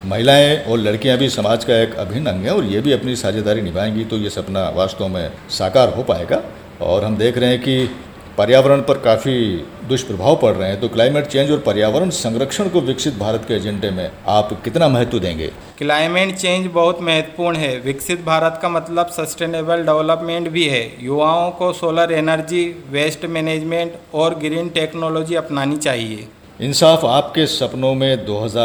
महिलाएं और लड़कियां भी समाज का एक अभिन्न अंग है और ये भी अपनी साझेदारी निभाएंगी तो ये सपना वास्तव में साकार हो पाएगा। और हम देख रहे हैं कि पर्यावरण पर काफ़ी दुष्प्रभाव पड़ रहे हैं, तो क्लाइमेट चेंज और पर्यावरण संरक्षण को विकसित भारत के एजेंडे में आप कितना महत्व देंगे? क्लाइमेट चेंज बहुत महत्वपूर्ण है। विकसित भारत का मतलब सस्टेनेबल डेवलपमेंट भी है। युवाओं को सोलर एनर्जी, वेस्ट मैनेजमेंट और ग्रीन टेक्नोलॉजी अपनानी चाहिए। इंसाफ, आपके सपनों में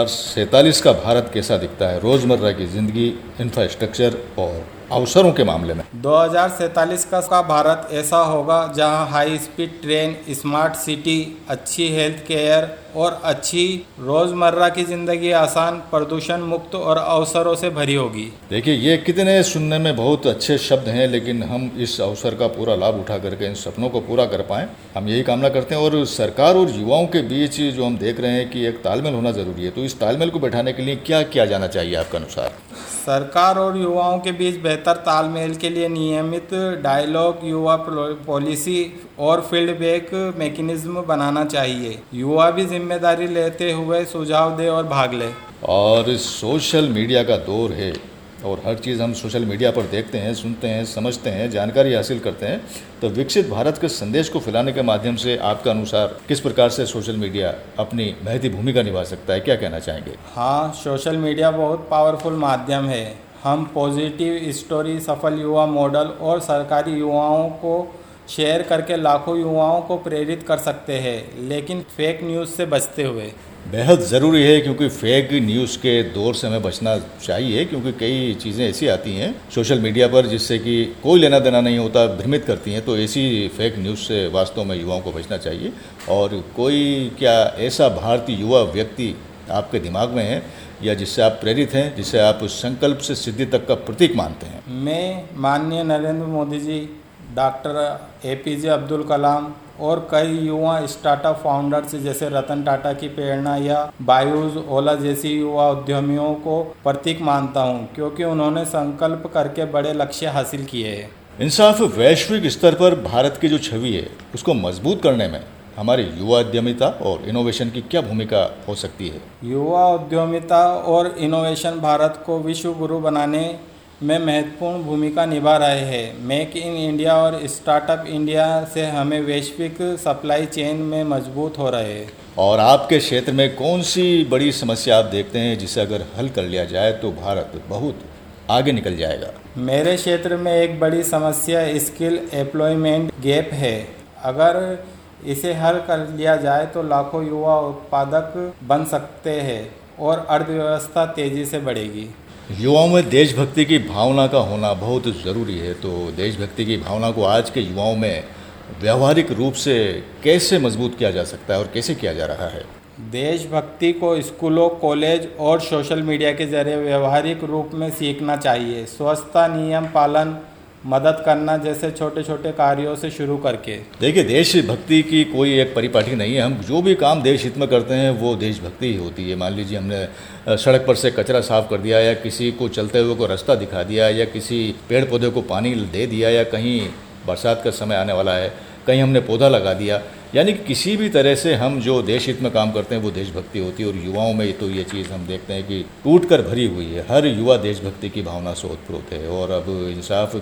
2047 का भारत कैसा दिखता है, रोज़मर्रा की ज़िंदगी, इंफ्रास्ट्रक्चर और अवसरों के मामले में? 2047 का भारत ऐसा होगा जहां high speed train, smart city, अच्छी हेल्थ केयर और अच्छी रोज़मर्रा की ज़िंदगी आसान, प्रदूषण मुक्त और अवसरों से भरी होगी। देखिए, ये कितने सुनने में बहुत अच्छे शब्द हैं, लेकिन हम इस अवसर का पूरा लाभ उठा करके इन सपनों को पूरा कर पाएँ, हम यही कामना करते हैं। और सरकार और युवाओं के बीच जो हम देख रहे हैं कि एक तालमेल होना ज़रूरी है, तो इस तालमेल को बैठाने के लिए क्या किया जाना चाहिए आपके अनुसार? सरकार और युवाओं के बीच बेहतर तालमेल के लिए नियमित डायलॉग, युवा पॉलिसी और फीडबैक मैकेनिज्म बनाना चाहिए। युवा भी जिम्मेदारी लेते हुए सुझाव दे और भाग ले। और सोशल मीडिया का दौर है और हर चीज़ हम सोशल मीडिया पर देखते हैं, सुनते हैं, समझते हैं, जानकारी हासिल करते हैं, तो विकसित भारत के संदेश को फैलाने के माध्यम से आपका अनुसार किस प्रकार से सोशल मीडिया अपनी महती भूमिका निभा सकता है, क्या कहना चाहेंगे? हाँ, सोशल मीडिया बहुत पावरफुल माध्यम है। हम पॉजिटिव स्टोरी, सफल युवा मॉडल और सरकारी युवाओं को शेयर करके लाखों युवाओं को प्रेरित कर सकते हैं, लेकिन फेक न्यूज़ से बचते हुए। बेहद ज़रूरी है, क्योंकि फेक न्यूज़ के दौर से हमें बचना चाहिए, क्योंकि कई चीज़ें ऐसी आती हैं सोशल मीडिया पर जिससे कि कोई लेना देना नहीं होता, भ्रमित करती हैं, तो ऐसी फेक न्यूज़ से वास्तव में युवाओं को बचना चाहिए। और कोई क्या ऐसा भारतीय युवा व्यक्ति आपके दिमाग में है या जिससे आप प्रेरित हैं, जिसे आप संकल्प से सिद्धि तक का प्रतीक मानते हैं? मैं माननीय नरेंद्र मोदी जी, डॉक्टर APJ अब्दुल कलाम और कई युवा स्टार्टअप फाउंडर्स जैसे रतन टाटा की प्रेरणा या बायूज, ओला जैसी युवा उद्यमियों को प्रतीक मानता हूं, क्योंकि उन्होंने संकल्प करके बड़े लक्ष्य हासिल किए हैं। इंसाफ, वैश्विक स्तर पर भारत की जो छवि है उसको मजबूत करने में हमारी युवा उद्यमिता और इनोवेशन की क्या भूमिका हो सकती है? युवा उद्यमिता और इनोवेशन भारत को विश्व गुरु बनाने में महत्वपूर्ण भूमिका निभा रहे हैं। मेक इन इंडिया और स्टार्टअप इंडिया से हमें वैश्विक सप्लाई चेन में मजबूत हो रहे हैं। और आपके क्षेत्र में कौन सी बड़ी समस्या आप देखते हैं जिसे अगर हल कर लिया जाए तो भारत बहुत आगे निकल जाएगा? मेरे क्षेत्र में एक बड़ी समस्या स्किल एम्प्लॉयमेंट गैप है। अगर इसे हल कर लिया जाए तो लाखों युवा उत्पादक बन सकते हैं और अर्थव्यवस्था तेजी से बढ़ेगी। युवाओं में देशभक्ति की भावना का होना बहुत ज़रूरी है, तो देशभक्ति की भावना को आज के युवाओं में व्यावहारिक रूप से कैसे मजबूत किया जा सकता है और कैसे किया जा रहा है? देशभक्ति को स्कूलों, कॉलेज और सोशल मीडिया के जरिए व्यावहारिक रूप में सीखना चाहिए। स्वच्छता, नियम पालन, मदद करना जैसे छोटे छोटे कार्यों से शुरू करके। देखिए, देशभक्ति की कोई एक परिपाटी नहीं है। हम जो भी काम देश हित में करते हैं वो देशभक्ति ही होती है। मान लीजिए हमने सड़क पर से कचरा साफ कर दिया, या किसी को चलते हुए को रास्ता दिखा दिया, या किसी पेड़ पौधे को पानी दे दिया, या कहीं बरसात का समय आने वाला है कहीं हमने पौधा लगा दिया, यानी कि किसी भी तरह से हम जो देश हित में काम करते हैं वो देशभक्ति होती है। और युवाओं में तो ये चीज़ हम देखते हैं कि टूट कर भरी हुई है। हर युवा देशभक्ति की भावना से ओतप्रोत है। और अब इंसाफ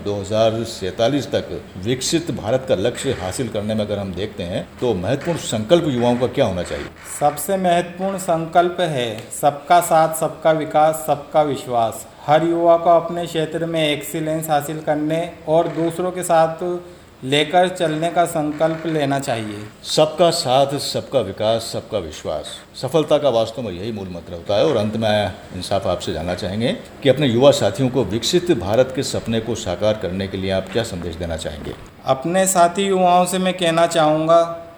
2047 तक विकसित भारत का लक्ष्य हासिल करने में अगर हम देखते हैं तो महत्वपूर्ण संकल्प युवाओं का क्या होना चाहिए? सबसे महत्वपूर्ण संकल्प है सबका साथ, सबका विकास, सबका विश्वास। हर युवा को अपने क्षेत्र में एक्सीलेंस हासिल करने और दूसरों के साथ लेकर चलने का संकल्प लेना चाहिए। सबका साथ, सबका विकास, सबका विश्वास, सफलता का वास्तव में यही मूल मंत्र होता है। और अंत में इंसाफ आपसे जानना चाहेंगे कि अपने युवा साथियों को विकसित भारत के सपने को साकार करने के लिए आप क्या संदेश देना चाहेंगे? अपने साथी युवाओं से मैं कहना चाहूँगा